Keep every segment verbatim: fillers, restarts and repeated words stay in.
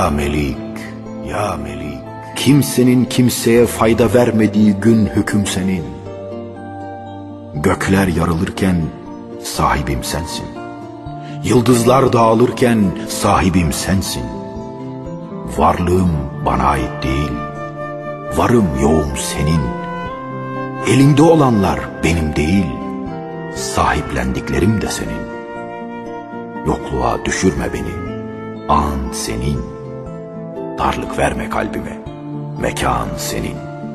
Ya Melik, ya Melik, kimsenin kimseye fayda vermediği gün hüküm senin. Gökler yarılırken sahibim sensin. Yıldızlar dağılırken sahibim sensin. Varlığım bana ait değil, varım yoğum senin. Elinde olanlar benim değil, sahiplendiklerim de senin. Yokluğa düşürme beni, an senin. Darlık verme kalbime, mekan senin.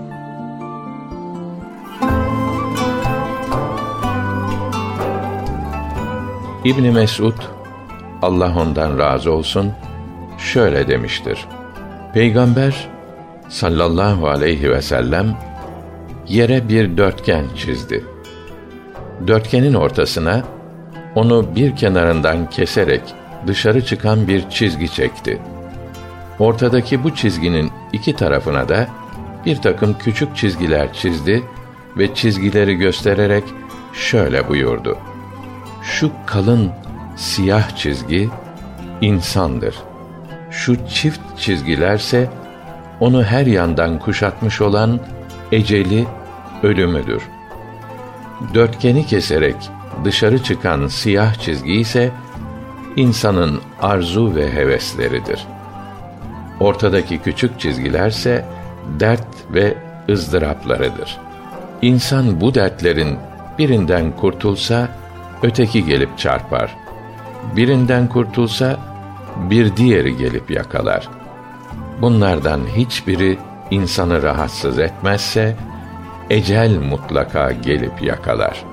İbn Mesud, Allah ondan razı olsun, şöyle demiştir: Peygamber sallallahu aleyhi ve sellem yere bir dörtgen çizdi. Dörtgenin ortasına onu bir kenarından keserek dışarı çıkan bir çizgi çekti. Ortadaki bu çizginin iki tarafına da bir takım küçük çizgiler çizdi ve çizgileri göstererek şöyle buyurdu: Şu kalın siyah çizgi insandır. Şu çift çizgilerse onu her yandan kuşatmış olan eceli, ölümüdür. Dörtgeni keserek dışarı çıkan siyah çizgi ise insanın arzu ve hevesleridir. Ortadaki küçük çizgilerse dert ve ızdıraplarıdır. İnsan bu dertlerin birinden kurtulsa öteki gelip çarpar. Birinden kurtulsa bir diğeri gelip yakalar. Bunlardan hiçbiri insanı rahatsız etmezse ecel mutlaka gelip yakalar.